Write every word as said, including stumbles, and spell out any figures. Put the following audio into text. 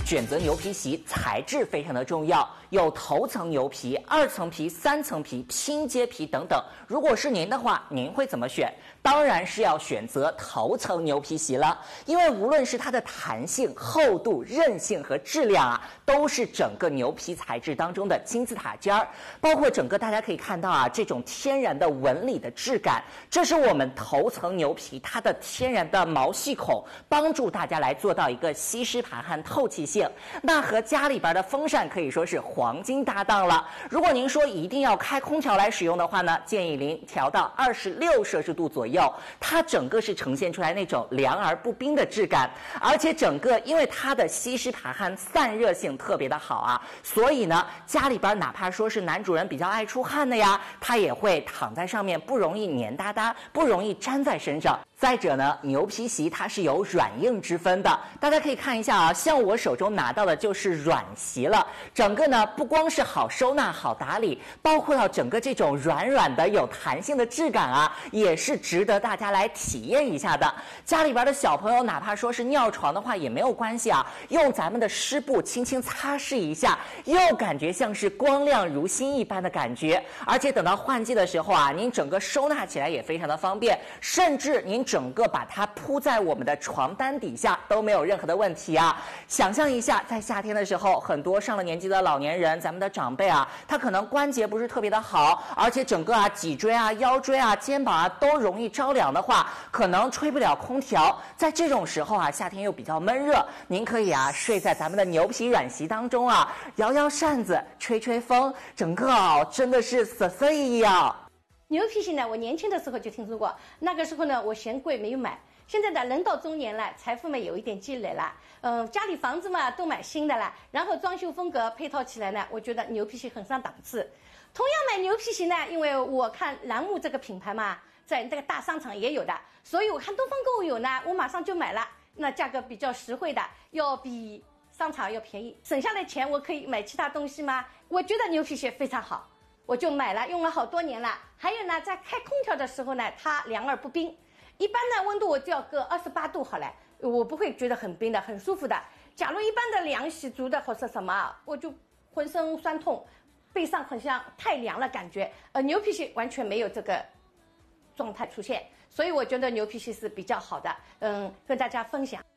选择牛皮席材质非常的重要，有头层牛皮、二层皮、三层皮、拼接皮等等。如果是您的话，您会怎么选？当然是要选择头层牛皮席了，因为无论是它的弹性、厚度、韧性和质量啊，都是整个牛皮材质当中的金字塔尖儿。包括整个大家可以看到啊，这种天然的纹理的质感，这是我们头层牛皮它的天然的毛细孔，帮助大家来做到一个吸湿排汗、透气性。那和家里边的风扇可以说是黄金搭档了。如果您说一定要开空调来使用的话呢，建议您调到二十六摄氏度左右，它整个是呈现出来那种凉而不冰的质感，而且整个因为它的吸湿排汗、散热性特别的好啊，所以呢，家里边哪怕说是男主人比较爱出汗的呀，他也会躺在上面不容易黏哒哒，不容易粘在身上。再者呢，牛皮席它是有软硬之分的，大家可以看一下啊，像我手中拿到的就是软席了，整个呢不光是好收纳、好打理，包括到整个这种软软的、有弹性的质感啊，也是值得大家来体验一下的。家里边的小朋友哪怕说是尿床的话也没有关系啊，用咱们的湿布轻轻擦拭一下，又感觉像是光亮如新一般的感觉。而且等到换季的时候啊，您整个收纳起来也非常的方便，甚至您整个把它铺在我们的床单底下都没有任何的问题啊。想象一下，在夏天的时候，很多上了年纪的老年人，咱们的长辈啊，他可能关节不是特别的好，而且整个啊脊椎啊、腰椎啊、肩膀啊都容易着凉的话，可能吹不了空调。在这种时候啊，夏天又比较闷热，您可以啊睡在咱们的牛皮软席当中啊，摇摇扇子，吹吹风，整个啊真的是瑟瑟一样。 牛皮席呢，我年轻的时候就听说过，那个时候呢，我嫌贵没有买。现在呢，人到中年了，财富嘛有一点积累了，嗯，家里房子嘛都买新的了，然后装修风格配套起来呢，我觉得牛皮席很上档次。同样买牛皮席呢，因为我看栏目这个品牌嘛，在这个大商场也有的，所以我看东方购物有呢，我马上就买了。那价格比较实惠的，要比商场要便宜，省下来钱我可以买其他东西吗？我觉得牛皮席非常好。我就买了，用了好多年了。还有呢，在开空调的时候呢，它凉而不冰。一般呢，温度我就要个二十八度好了，我不会觉得很冰的，很舒服的。假如一般的凉席足的或是什么，我就浑身酸痛，背上好像太凉了感觉。呃，牛皮席完全没有这个状态出现，所以我觉得牛皮席是比较好的。嗯，跟大家分享。